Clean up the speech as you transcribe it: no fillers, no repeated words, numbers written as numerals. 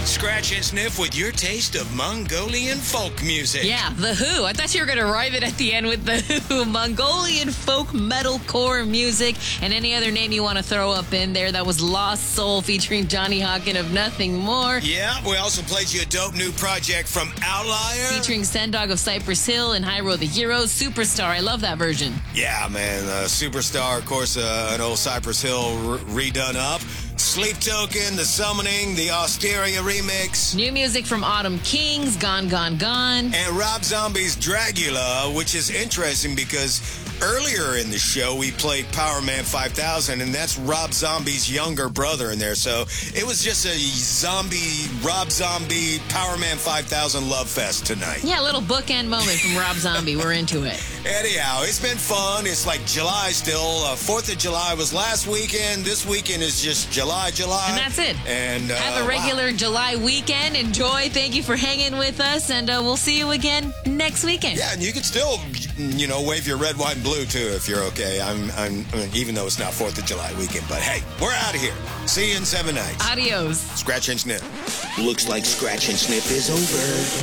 Scratch and Sniff with your taste of Mongolian folk music. Yeah, The Who. I thought you were going to rhyme it at the end with The Who. Mongolian folk metalcore music and any other name you want to throw up in there. That was Lost Soul featuring Johnny Hawken of Nothing More. Yeah, we also played you a dope new project from Outlier. Featuring Sendog of Cypress Hill and Hyro the Hero, Superstar. I love that version. Yeah, man. Superstar, of course, an old Cypress Hill redone up. Sleep Token, The Summoning, the Austeria remix. New music from Autumn Kings, Gone, Gone, Gone. And Rob Zombie's Dragula, which is interesting because earlier in the show we played Power Man 5000, and that's Rob Zombie's younger brother in there. So it was just a Rob Zombie, Power Man 5000 love fest tonight. Yeah, a little bookend moment from Rob Zombie. We're into it. Anyhow, it's been fun. It's like July still. 4th of July was last weekend. This weekend is just July. And that's it. And have a regular July weekend. Enjoy. Thank you for hanging with us, and we'll see you again next weekend. Yeah, and you can still, wave your red, white, and blue too if you're okay. I'm even though it's not 4th of July weekend, but hey, we're out of here. See you in 7 nights. Adios. Scratch and Sniff. Looks like Scratch and Sniff is over.